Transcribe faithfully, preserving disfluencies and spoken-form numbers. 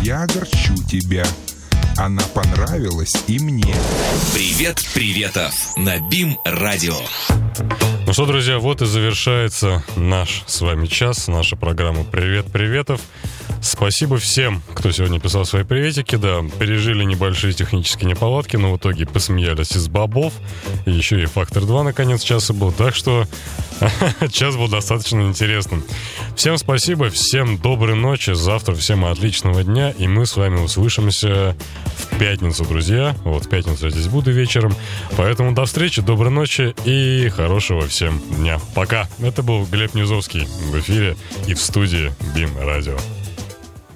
я огорчу тебя. Она понравилась и мне. Привет, приветов на БИМ-радио. Ну что, друзья, вот и завершается наш с вами час, наша программа «Привет, приветов». Спасибо всем, кто сегодня писал свои приветики. Да, пережили небольшие технические неполадки, но в итоге посмеялись из бобов. И еще и «Фактор два» на конец часа был. Так что час был достаточно интересным. Всем спасибо, всем доброй ночи. Завтра всем отличного дня. И мы с вами услышимся в пятницу, друзья. Вот в пятницу я здесь буду вечером. Поэтому до встречи, доброй ночи и хорошего всем дня. Пока. Это был Глеб Низовский в эфире и в студии БИМ-радио.